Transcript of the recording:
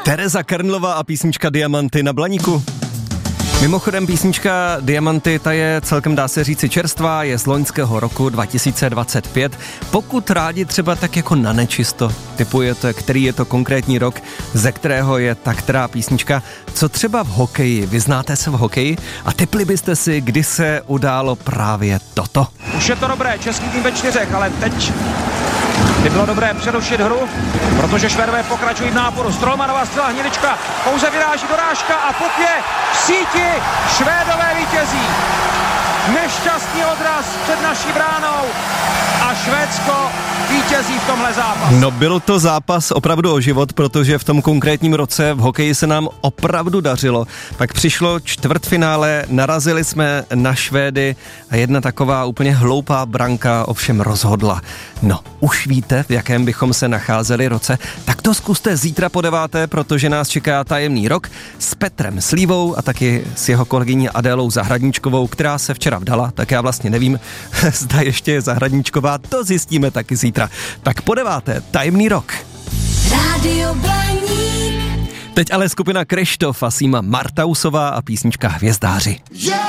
Tereza Krnlová a písnička Diamanty na Blaníku. Mimochodem písnička Diamanty, ta je celkem, dá se říci, čerstvá, je z loňského roku 2025. Pokud rádi třeba tak jako na nečisto tipujete, který je to konkrétní rok, ze kterého je ta která písnička, co třeba v hokeji, vyznáte se v hokeji a tipli byste si, kdy se událo právě toto. Už je to dobré, český tým ve 4, ale teď by bylo dobré přerušit hru, protože Švédové pokračují v náporu. Strolmanová střela, Hnilička, pouze vyráží dorážka a puk je v síti. Švédové vítězí. Nešťastný odraz před naší bránou a Švédsko vítězí v tomhle zápasu. No byl to zápas opravdu o život, protože v tom konkrétním roce v hokeji se nám opravdu dařilo. Pak přišlo čtvrtfinále, narazili jsme na Švédy a jedna taková úplně hloupá branka ovšem rozhodla. No, už víte, v jakém bychom se nacházeli roce? Tak to zkuste zítra po 9, protože nás čeká tajemný rok s Petrem Slívou a taky s jeho kolegyní Adélou Zahradníčkovou, která se včera vdala, tak já vlastně nevím, zda ještě je Zahradníčková, to zjistíme taky zítra. Tak po 9, tajemný rok. Rádio Blaník. Teď ale skupina Kryštof a Sima Martausová a písnička Hvězdáři.